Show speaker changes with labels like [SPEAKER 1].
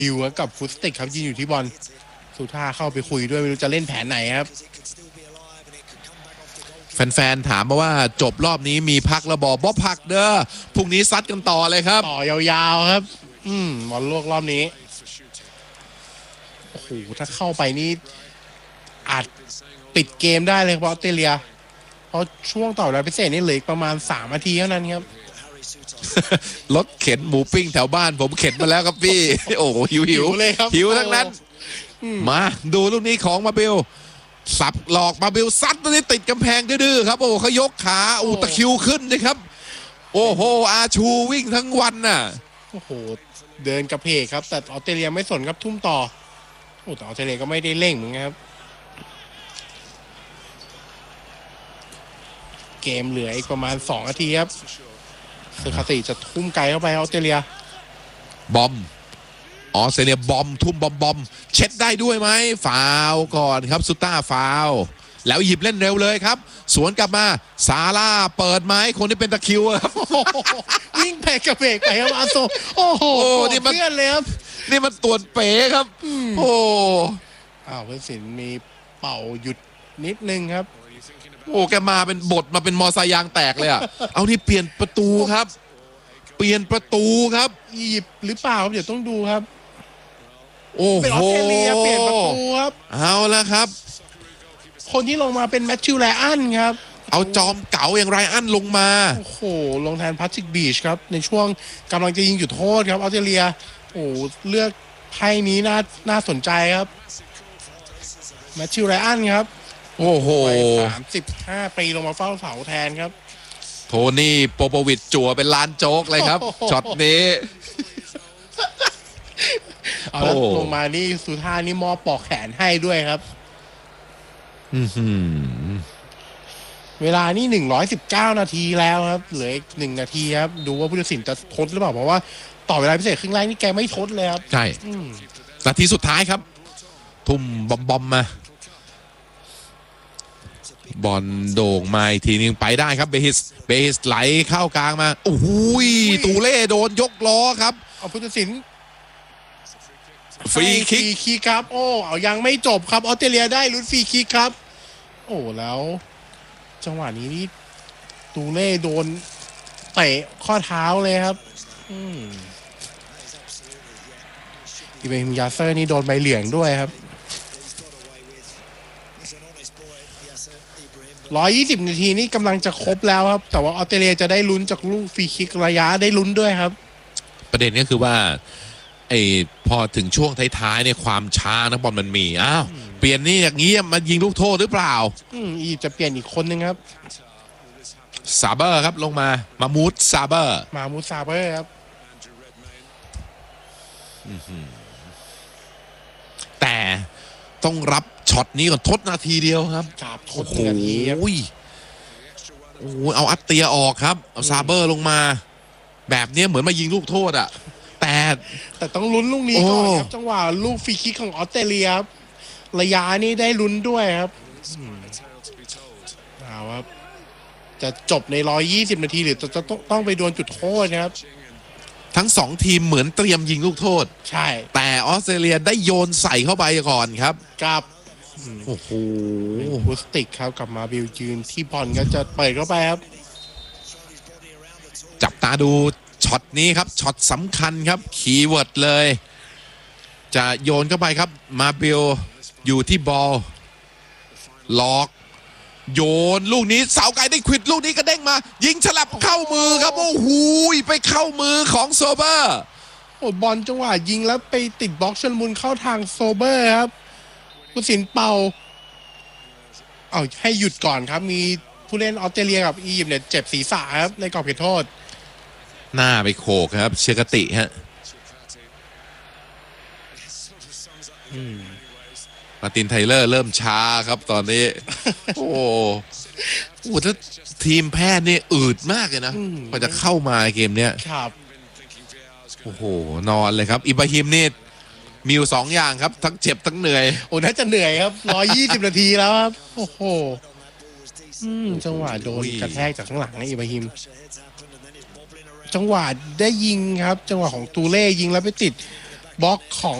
[SPEAKER 1] ฮิวกับฟุตสติกครับยืนอยู่ที่บอลสุธาเข้าไปคุยด้วยไม่รู้จะเล่นแผนไหนครับ
[SPEAKER 2] แฟนๆถามมาว่าจบรอบนี้มีพักระบอบบ่พักเด้อพรุ่งนี้ซัดกันต่อเลยครับ
[SPEAKER 1] ต่อยาวๆครับบอลโลกรอบนี้โอ้โหถ้าเข้าไปนี่อาจปิดเกมได้เลยเพราะออสเตรเลียเพราะช่วงต่อเวลาพิเศษนี่เหลืออีกประมาณ3 นาทีเท่านั้นครับ
[SPEAKER 2] รถเข็นหมูปิ้งแถวบ้านผมเข็นมาแล้วครับพี่ โอ้โหหิว
[SPEAKER 1] เลยครับ
[SPEAKER 2] หิวทั้งนั้นมาดูลูกนี้ของมาเบลสับหลอกมาเบลซัดตอนนี้ติดกำแพงดื้อๆครับโอ้เขายกขาตะคิวขึ้นนะครับโอ้โหอาชูวิ่งทั้งวันน่ะ
[SPEAKER 1] โอ้โหเดินกระเพกครับแต่ออสเตรเลียไม่สนครับทุ่มต่อโอ้แต่ออสเตรเลียก็ไม่ได้เร่งเหมือนกันครับเกมเหลืออีกประมาณ2 นาทีครับเซอร์คาติจะทุ่มไกลเข้าไปออสเตรเลีย
[SPEAKER 2] บอมออสเตรเลียบอมทุ่มบอมเช็ดได้ด้วยไหมฟาวก่อนครับสุต้าฟาวแล้วหยิบเล่นเร็วเลยครับสวนกลับมาซาร่าเปิดไหมคนที่เป็นตะคิวครับ
[SPEAKER 1] วิ่งแพกกระเพกไปครับอาโซโอ้โหนี่มันเพื่อนเลยครับ
[SPEAKER 2] นี่มันตัวเป๋ครับโอ้
[SPEAKER 1] เพื่อนศิลป์มีเป่าหยุดนิดนึงครับ
[SPEAKER 2] โอ้แกมาเป็นบทมาเป็นมอไซค์ยางแตกเลยอ่ะเอาที่เปลี่ยนประตูครับเปลี่ยนประตูครับ
[SPEAKER 1] อียิปต์หรือเปล่าครับเดี๋ยวต้องดูครับ
[SPEAKER 2] โอ้โห
[SPEAKER 1] เป็นออสเตรเลียเปลี่ยนประตูครับ
[SPEAKER 2] เอาละครับ
[SPEAKER 1] คนที่ลงมาเป็นแมทธิว ไรอันครับ
[SPEAKER 2] เอาจอมเก๋าอย่างไรอันลงมา
[SPEAKER 1] โอ้โหลงแทนพาทริกบีชครับในช่วงกำลังจะยิงจุดโทษครับออสเตรเลียโอ้เลือกไพ่นี้น่าสนใจครับแมทธิว ไรอันครับ
[SPEAKER 2] โอ้โห
[SPEAKER 1] 35 ปีลงมาเฝ้าเสาแทนครับ
[SPEAKER 2] โทนี่โปโปวิชจั่วเป็นล้านโจ๊กเลยครับช็อตนี้
[SPEAKER 1] เอาแล้วลงมานี่สุธานี่มอบปอกแขนให้ด้วยครับเวลานี่119 นาทีแล้วครับเหลืออีก1 นาทีครับดูว่าผู้ตัดสินจะทดหรือเปล่าเพราะว่าต่อเวลาพิเศษครึ่งแรกนี่แกไม่ทดเลยครับ
[SPEAKER 2] ใช่นาทีสุดท้ายครับทุ่มบอมมาบอลโด่งมาอีกทีนึงไปได้ครับเบฮิสไหลเข้ากลางมาโอ้โหตูเล่โดนยกล้อครับ
[SPEAKER 1] เอาผู้ตัดสิน
[SPEAKER 2] ฟรีคิก
[SPEAKER 1] ครับเอายังไม่จบครับออสเตรเลียได้ลุ้นฟรีคิกครับโอ้แล้วจังหวะนี้นี่ตูเล่โดนเตะข้อเท้าเลยครับอิเบฮิมยาเซอร์นี่โดนใบเหลืองด้วยครับ120 นาทีนี่กำลังจะครบแล้วครับแต่ว่าออสเตรเลียจะได้ลุ้นจากลูกฟรีคิกระยะได้ลุ้นด้วยครับ
[SPEAKER 2] ประเด็นก็คือว่าพอถึงช่วงท้ายๆเนี่ยความช้านักบอลมันมีเปลี่ยนนี่อย่างนี้มายิงลูกโทษหรือเปล่า
[SPEAKER 1] อีจะเปลี่ยนอีกคนนึงครับ
[SPEAKER 2] ซาเบอร์ครับลงมามูดซาเบอร์
[SPEAKER 1] ครับ
[SPEAKER 2] แต่ต้องรับช็อตนี้ก่อนทดนาทีเดียวครับ
[SPEAKER 1] ทดนาที
[SPEAKER 2] โอ้เอาอัตเตียออกครับเอาซาเบอร์ลงมาแบบนี้เหมือนมายิงลูกโทษอ่ะ
[SPEAKER 1] แต่ต้องลุ้นลูกนี้ก่อนครับจังหวะลูกฟรีคิกของออสเตรเลียระยะนี้ได้ลุ้นด้วยครับครับจะจบใน120 นาทีหรือจะต้องไปโดนจุดโทษนะครับ
[SPEAKER 2] ทั้ง2 ทีมเหมือนเตรียมยิงลูกโทษ
[SPEAKER 1] ใช่
[SPEAKER 2] แต่ออสเตรเลียได้โยนใส่เข้าไปก่อนครับ
[SPEAKER 1] กับ
[SPEAKER 2] โอ้โห
[SPEAKER 1] บูสติกครับกลับมาบิลยืนที่บอลก็จะเปิดเข้าไปครับ
[SPEAKER 2] จับตาดูช็อตนี้ครับช็อตสำคัญครับคีย์เวิร์ดเลยจะโยนเข้าไปครับมาเบลอยู่ที่บอลล็อกโยนลูกนี้เสาไกลได้ควิดลูกนี้ก็เด้งมายิงฉลับเข้ามือครับโอ้โหไปเข้ามือของโซเบอร์
[SPEAKER 1] บอลจังหวะยิงแล้วไปติดบล็อกชนมุนเข้าทางโซเบอร์ครับผู้สินเป่าให้หยุดก่อนครับมีผู้เล่นออสเตรเลียกับอียิปต์เนี่ยเจ็บศีรษะครับในกรอบเขตโทษ
[SPEAKER 2] หน้าไปโขกครับเชกติฮะมาร์ตินไทเลอร์เริ่มช้าครับตอนนี้โอ้ถ้าทีมแพทย์นี่อืดมากเลยนะพอจะเข้ามาเกมเนี้ย
[SPEAKER 1] ครับ
[SPEAKER 2] โอ้โหนอนเลยครับอิบราฮิมนี่มีอยู่2 อย่างครับทั้งเจ็บทั้งเหนื่อย
[SPEAKER 1] น่าจะเหนื่อยครับ120 นาทีแล้วครับโอ้โหจังหวะโดนกระแทกจากข้างหลังนะอิบราฮิมจังหวะได้ยิงครับจังหวะของตูเล่ยิงแล้วไปติดบล็อกของ